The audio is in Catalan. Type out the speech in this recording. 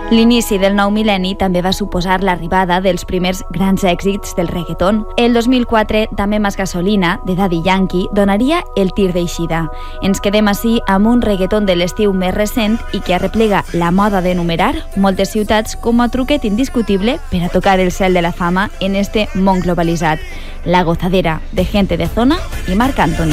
L'inici del nou mil·lenni també va suposar l'arribada dels primers grans èxits del reggaeton. El 2004, també Más Gasolina, de Daddy Yankee, donaria el tir d'eixida. Ens quedem així amb un reggaeton de l'estiu més recent i que arreplega la moda d'enumerar moltes ciutats com a truquet indiscutible per a tocar el cel de la fama en este món globalitzat. La gozadera, de Gente de Zona i Marc Anthony.